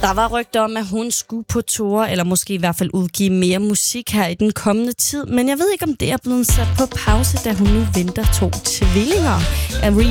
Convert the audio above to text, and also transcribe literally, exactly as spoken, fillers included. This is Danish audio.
Der var rygter om, at hun skulle på tour, eller måske i hvert fald udgive mere musik her i den kommende tid. Men jeg ved ikke, om det er blevet sat på pause, da hun nu venter to tvillinger.